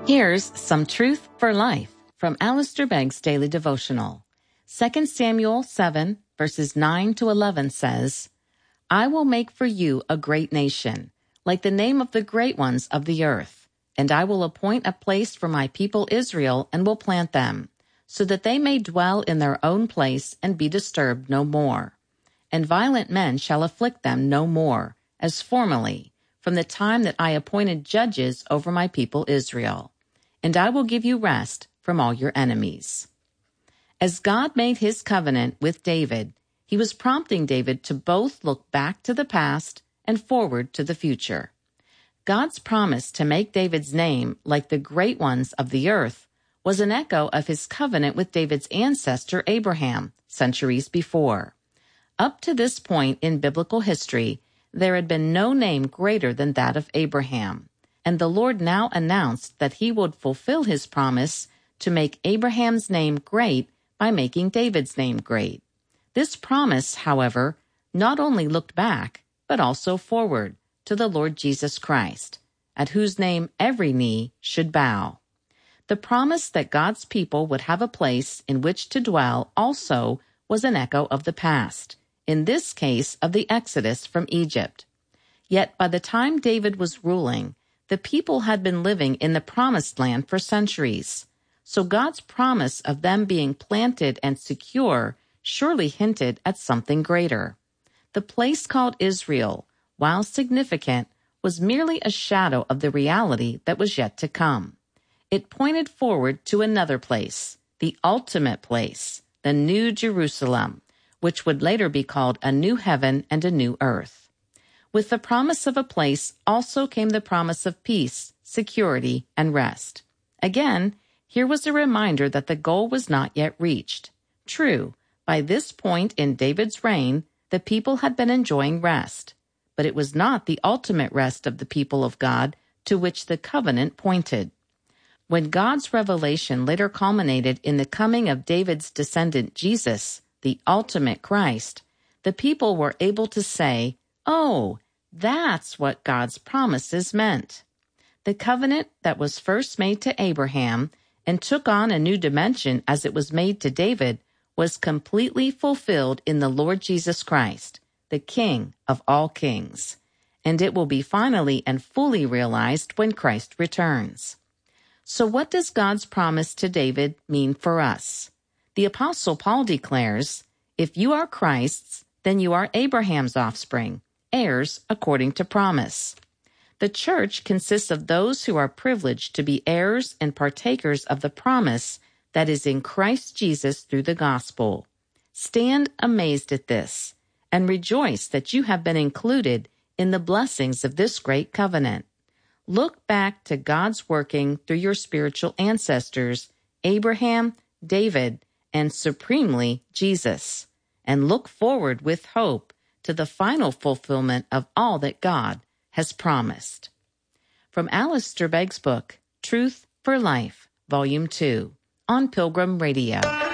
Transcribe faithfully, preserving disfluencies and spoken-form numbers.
Here's some truth for life from Alistair Begg's Daily Devotional. Second Samuel seven, verses nine to eleven says, I will make for you a great nation, like the name of the great ones of the earth, and I will appoint a place for my people Israel and will plant them, so that they may dwell in their own place and be disturbed no more. And violent men shall afflict them no more, as formerly, from the time that I appointed judges over my people Israel. And I will give you rest from all your enemies. As God made his covenant with David, he was prompting David to both look back to the past and forward to the future. God's promise to make David's name like the great ones of the earth was an echo of his covenant with David's ancestor Abraham centuries before. Up to this point in biblical history, there had been no name greater than that of Abraham. And the Lord now announced that he would fulfill his promise to make Abraham's name great by making David's name great. This promise, however, not only looked back, but also forward to the Lord Jesus Christ, at whose name every knee should bow. The promise that God's people would have a place in which to dwell also was an echo of the past, in this case of the Exodus from Egypt. Yet by the time David was ruling, the people had been living in the promised land for centuries, so God's promise of them being planted and secure surely hinted at something greater. The place called Israel, while significant, was merely a shadow of the reality that was yet to come. It pointed forward to another place, the ultimate place, the New Jerusalem, which would later be called a new heaven and a new earth. With the promise of a place also came the promise of peace, security, and rest. Again, here was a reminder that the goal was not yet reached. True, by this point in David's reign, the people had been enjoying rest, but it was not the ultimate rest of the people of God to which the covenant pointed. When God's revelation later culminated in the coming of David's descendant Jesus, the ultimate Christ, the people were able to say, "Oh, that's what God's promises meant." The covenant that was first made to Abraham and took on a new dimension as it was made to David was completely fulfilled in the Lord Jesus Christ, the King of all kings, and it will be finally and fully realized when Christ returns. So what does God's promise to David mean for us? The Apostle Paul declares, "If you are Christ's, then you are Abraham's offspring, heirs according to promise." The church consists of those who are privileged to be heirs and partakers of the promise that is in Christ Jesus through the gospel. Stand amazed at this and rejoice that you have been included in the blessings of this great covenant. Look back to God's working through your spiritual ancestors, Abraham, David, and supremely Jesus, and look forward with hope to the final fulfillment of all that God has promised. From Alistair Begg's book, Truth for Life, Volume two, on Pilgrim Radio.